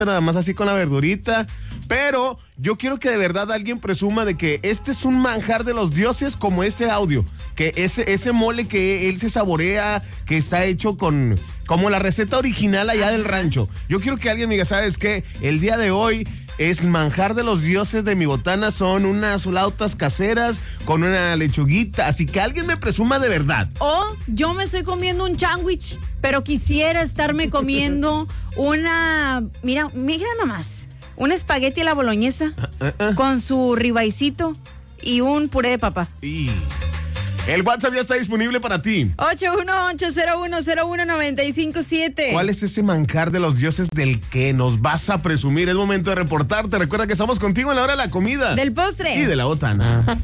nada más así con la verdurita. Pero yo quiero que de verdad alguien presuma de que este es un manjar de los dioses, como este audio. Que ese mole que él se saborea, que está hecho como la receta original allá del rancho. Yo quiero que alguien me diga, ¿sabes qué? El día de hoy es manjar de los dioses de mi botana, son unas flautas caseras con una lechuguita. Así que alguien me presuma de verdad. O yo me estoy comiendo un sándwich, pero quisiera estarme comiendo mira nomás, un espagueti a la boloñesa con su ribaicito y un puré de papa. Y el WhatsApp ya está disponible para ti. 818010195.7. ¿Cuál es ese manjar de los dioses del que nos vas a presumir? Es momento de reportarte. Recuerda que estamos contigo en la hora de la comida, Del postre y de la botana.